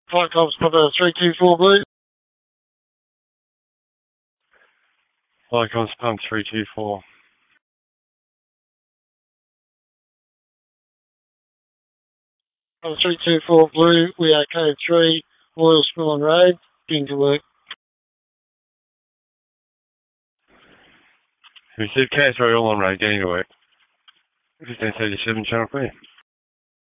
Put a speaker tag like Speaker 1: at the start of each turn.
Speaker 1: Flight Cops Papa 324 Blue. Flight Cops Pump 324. Papa 324 Blue, we are code 3, Royal Spillon Road, getting to work. We said code 3 all on road, getting to work. 1537 Channel Queen.